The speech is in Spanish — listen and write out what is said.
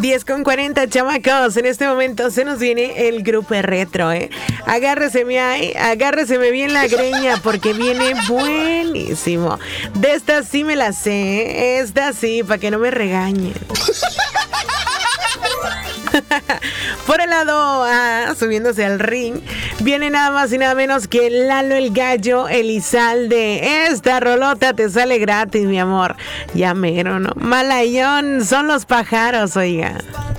10:40, chamacos. En este momento se nos viene el grupo retro, agárreseme bien la greña porque viene buenísimo. De esta sí me la sé, esta sí, para que no me regañen. Por el lado A, subiéndose al ring, viene nada más y nada menos que Lalo el Gallo Elizalde. Esta rolota te sale gratis, mi amor. Ya mero, ¿no? Malayón, son los pájaros, oiga.